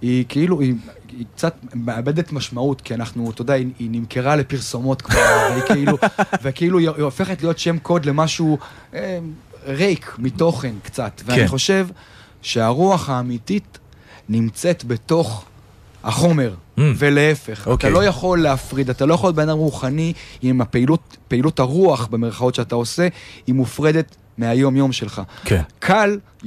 היא כאילו, היא קצת מאבדת משמעות, כי אנחנו, אתה יודע, היא נמכרה לפרסומות כבר, וכאילו היא הופכת להיות שם קוד למשהו ריק מתוכן קצת, ואני חושב שהרוח האמיתית נמצאת בתוך החומר, ולהפך. אתה לא יכול להפריד, אתה לא יכול בן אדם רוחני, עם פעילות הרוח במרכאות שאתה עושה, היא מופרדת מהיום יום שלך. קל